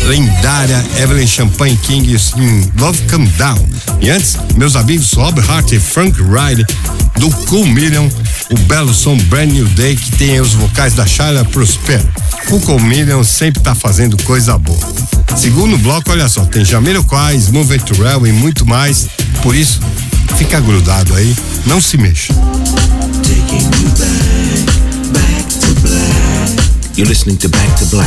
lendária Evelyn Champagne King em Love Come Down. E antes, meus amigos Rob Hart e Frank Riley do Cool Million, o belo som Brand New Day, que tem os vocais da Shayla Prosper. O Cool Million sempre tá fazendo coisa boa. Segundo bloco, olha só, tem Jamiroquai, Smooth and Terrell e muito mais. Por isso, fica grudado aí, não se mexa. You're listening to Back to Black.